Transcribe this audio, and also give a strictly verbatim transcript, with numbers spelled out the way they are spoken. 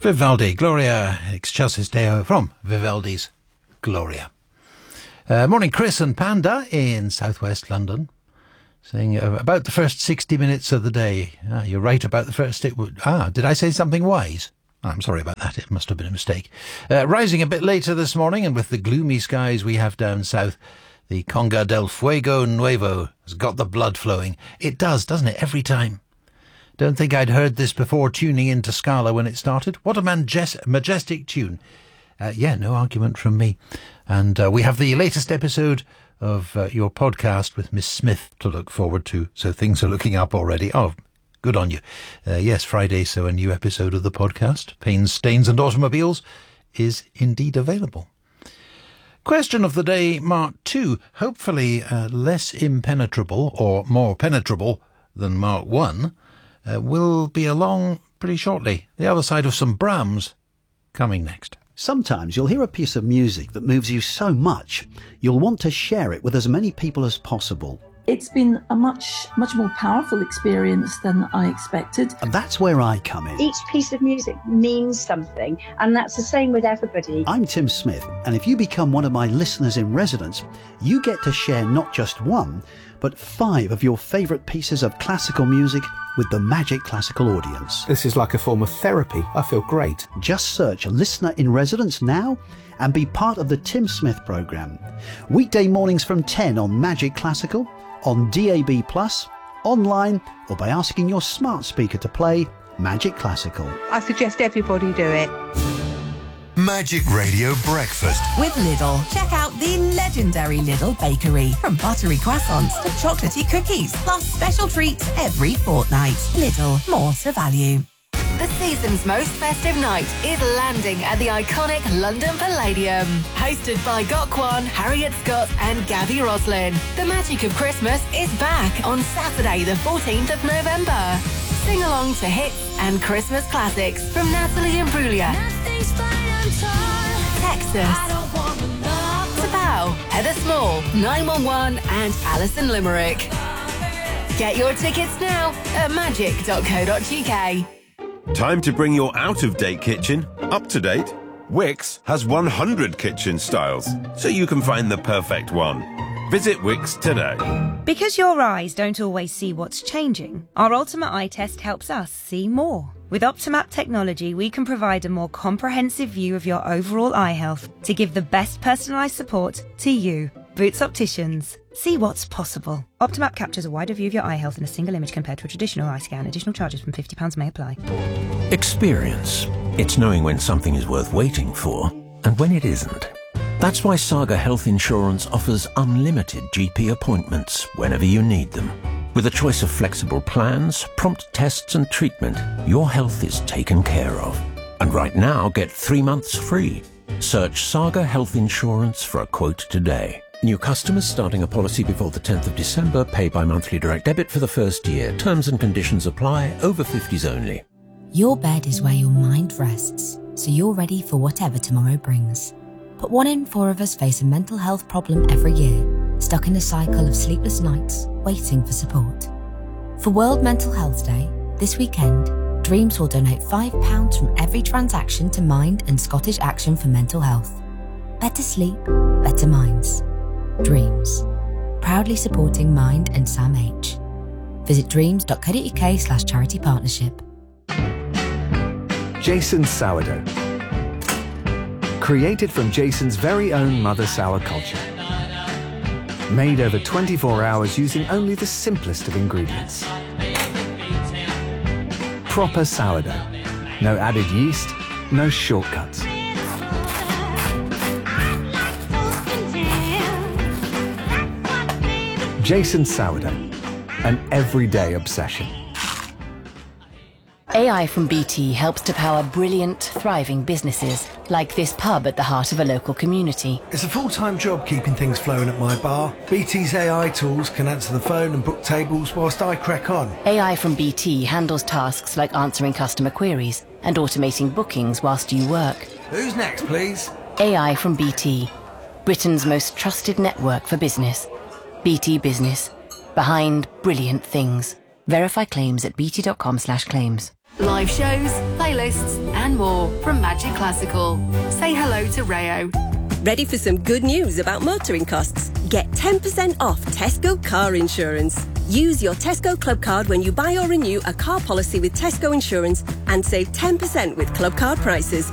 Vivaldi, Gloria Excelsis Deo from Vivaldi's Gloria. Uh, morning, Chris and Panda in southwest London, saying uh, about the first sixty minutes of the day. Ah, you're right about the first... It would, ah, did I say something wise? Oh, I'm sorry about that. It must have been a mistake. Uh, rising a bit later this morning, and with the gloomy skies we have down south, the Conga del Fuego Nuevo has got the blood flowing. It does, doesn't it, every time? Don't think I'd heard this before tuning into Scala when it started. What a majes- majestic tune. Uh, yeah, no argument from me. And uh, we have the latest episode of uh, your podcast with Miss Smith to look forward to. So things are looking up already. Oh, good on you. Uh, yes, Friday, so a new episode of the podcast, Pains, Stains and Automobiles, is indeed available. Question of the day, Mark two. Hopefully uh, less impenetrable or more penetrable than Mark one. Uh, will be along pretty shortly. The other side of some Brahms coming next. Sometimes you'll hear a piece of music that moves you so much, you'll want to share it with as many people as possible. It's been a much, much more powerful experience than I expected. And that's where I come in. Each piece of music means something, and that's the same with everybody. I'm Tim Smith, and if you become one of my listeners in residence, you get to share not just one, but five of your favourite pieces of classical music with the Magic Classical audience. This is like a form of therapy. I feel great. Just search Listener in Residence now and be part of the Tim Smith programme. Weekday mornings from ten on Magic Classical, on D A B plus, online, or by asking your smart speaker to play Magic Classical. I suggest everybody do it. Magic Radio Breakfast with Lidl. Check out the legendary Lidl bakery. From buttery croissants to chocolatey cookies, plus special treats every fortnight. Lidl, more to value. The season's most festive night is landing at the iconic London Palladium. Hosted by Gok Kwan, Harriet Scott and Gabby Roslin. The magic of Christmas is back on Saturday the fourteenth of November. Sing along to hits and Christmas classics from Natalie Imbruglia, Texas, Sabao, Heather Small, nine one one and Alison Limerick. Get your tickets now at magic dot co dot uk. Time to bring your out-of-date kitchen up to date. Wix has one hundred kitchen styles, so you can find the perfect one. Visit Wix today. Because your eyes don't always see what's changing, our Ultimate Eye Test helps us see more. With Optimap technology, we can provide a more comprehensive view of your overall eye health to give the best personalised support to you. Boots Opticians. See what's possible. Optimap captures a wider view of your eye health in a single image compared to a traditional eye scan. Additional charges from fifty pounds may apply. Experience. It's knowing when something is worth waiting for and when it isn't. That's why Saga Health Insurance offers unlimited G P appointments whenever you need them. With a choice of flexible plans, prompt tests and treatment, your health is taken care of. And right now, get three months free. Search Saga Health Insurance for a quote today. New customers starting a policy before the tenth of December pay by monthly direct debit for the first year. Terms and conditions apply. Over fifties only. Your bed is where your mind rests, so you're ready for whatever tomorrow brings. But one in four of us face a mental health problem every year, stuck in a cycle of sleepless nights, waiting for support. For World Mental Health Day, this weekend, Dreams will donate five pounds from every transaction to Mind and Scottish Action for Mental Health. Better sleep, better minds. Dreams. Proudly supporting Mind and Sam H. Visit dreams dot co dot uk slash charity partnership. Jason Sourdough. Created from Jason's very own mother sour culture. Made over twenty-four hours using only the simplest of ingredients. Proper sourdough. No added yeast, no shortcuts. Jason Sourdough, an everyday obsession. A I from B T helps to power brilliant, thriving businesses, like this pub at the heart of a local community. It's a full-time job keeping things flowing at my bar. B T's A I tools can answer the phone and book tables whilst I crack on. A I from B T handles tasks like answering customer queries and automating bookings whilst you work. Who's next, please? A I from B T, Britain's most trusted network for business. B T Business, behind brilliant things. Verify claims at bt dot com slash claims. Live shows, playlists, and more from Magic Classical. Say hello to Rayo. Ready for some good news about motoring costs? Get ten percent off Tesco car insurance. Use your Tesco Club card when you buy or renew a car policy with Tesco Insurance and save ten percent with Club card prices.